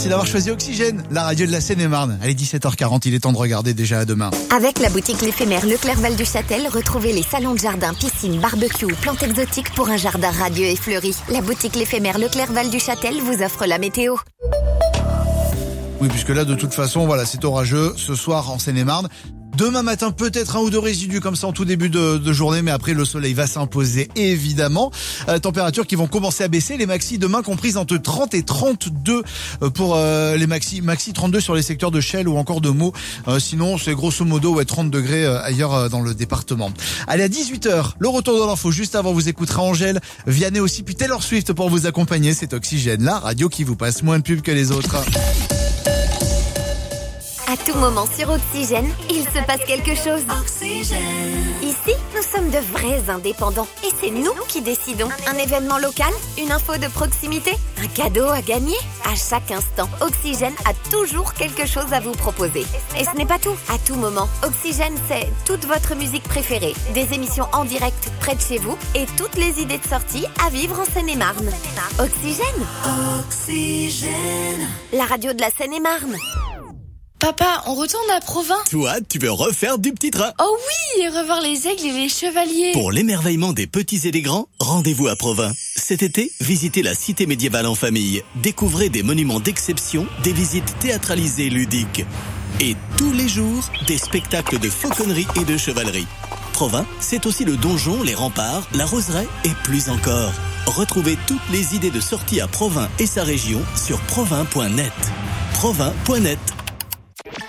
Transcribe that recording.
C'est d'avoir choisi Oxygène, la radio de la Seine-et-Marne. Allez, 17h40, il est temps de regarder déjà à demain. Avec la boutique L'Éphémère Leclerc-Val-du-Châtel, retrouvez les salons de jardin, piscine, barbecue ou plantes exotiques pour un jardin radieux et fleuri. La boutique L'Éphémère Leclerc-Val-du-Châtel vous offre la météo. Oui, puisque là, de toute façon, voilà, c'est orageux ce soir en Seine-et-Marne. Demain matin, peut-être un ou deux résidus comme ça en tout début de journée, mais après le soleil va s'imposer évidemment. Températures qui vont commencer à baisser. Les maxi demain comprises entre 30 et 32 pour les maxi 32 sur les secteurs de Chelles ou encore de Meaux. Sinon, c'est grosso modo 30 degrés ailleurs dans le département. Allez, à 18h, le retour de l'info. Juste avant, vous écouterez Angèle, Vianney aussi, puis Taylor Swift pour vous accompagner. C'est Oxygène, la radio qui vous passe moins de pub que les autres. À tout moment sur Oxygène, il se passe quelque chose. Oxygène. Ici, nous sommes de vrais indépendants. Et c'est nous qui décidons. Un événement local, une info de proximité, un cadeau à gagner. À chaque instant, Oxygène a toujours quelque chose à vous proposer. Et ce n'est pas tout. À tout moment, Oxygène, c'est toute votre musique préférée, des émissions en direct près de chez vous et toutes les idées de sortie à vivre en Seine-et-Marne. Oxygène. Oxygène. La radio de la Seine-et-Marne. Papa, on retourne à Provins. Toi, tu veux refaire du petit train. Oh oui, et revoir les aigles et les chevaliers. Pour l'émerveillement des petits et des grands, rendez-vous à Provins. Cet été, visitez la cité médiévale en famille. Découvrez des monuments d'exception, des visites théâtralisées et ludiques. Et tous les jours, des spectacles de fauconnerie et de chevalerie. Provins, c'est aussi le donjon, les remparts, la roseraie et plus encore. Retrouvez toutes les idées de sortie à Provins et sa région sur provins.net. Provins.net